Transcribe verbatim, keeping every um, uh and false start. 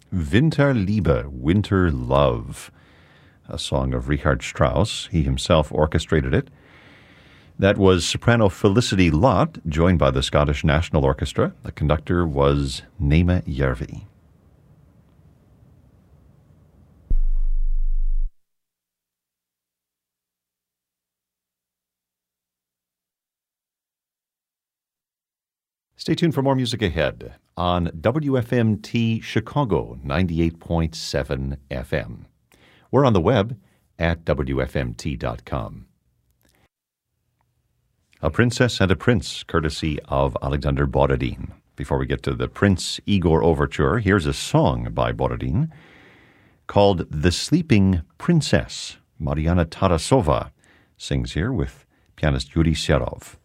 Winterliebe, Winter Love, a song of Richard Strauss. He himself orchestrated it. That was soprano Felicity Lott, joined by the Scottish National Orchestra. The conductor was Nema Järvi. Stay tuned for more music ahead on W F M T Chicago ninety-eight point seven F M. We're on the web at W F M T dot com. A Princess and a Prince, courtesy of Alexander Borodin. Before we get to the Prince Igor Overture, here's a song by Borodin called The Sleeping Princess. Mariana Tarasova sings here with pianist Yuri Serov.